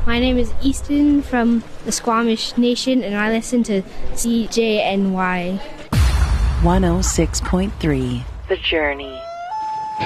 My name is Easton from the Squamish Nation, and I listen to CJNY. 106.3 The Journey.